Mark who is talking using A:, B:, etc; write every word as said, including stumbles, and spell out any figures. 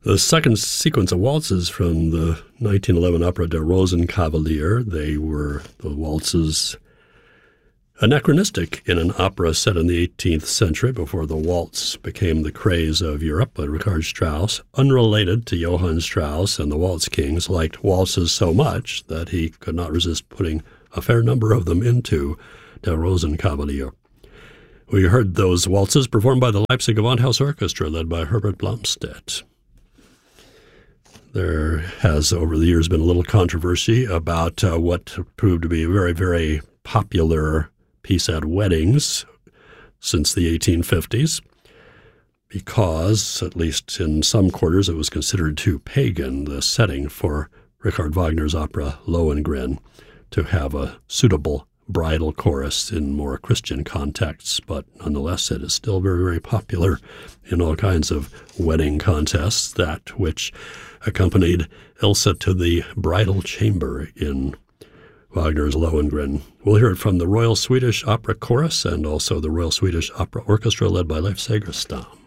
A: The second sequence of waltzes from the nineteen eleven opera Der Rosenkavalier, they were the waltzes anachronistic in an opera set in the eighteenth century before the waltz became the craze of Europe. But Richard Strauss, unrelated to Johann Strauss and the Waltz Kings, liked waltzes so much that he could not resist putting a fair number of them into Der Rosenkavalier. We heard those waltzes performed by the Leipzig Gewandhaus Orchestra, led by Herbert Blomstedt. There has, over the years, been a little controversy about uh, what proved to be a very, very popular piece at weddings since the eighteen fifties, because, at least in some quarters, it was considered too pagan, the setting for Richard Wagner's opera Lohengrin, to have a suitable bridal chorus in more Christian contexts. But nonetheless, it is still very, very popular in all kinds of wedding contests, that which accompanied Ilse to the bridal chamber in Wagner's Lohengrin. We'll hear it from the Royal Swedish Opera Chorus and also the Royal Swedish Opera Orchestra, led by Leif Segerstam.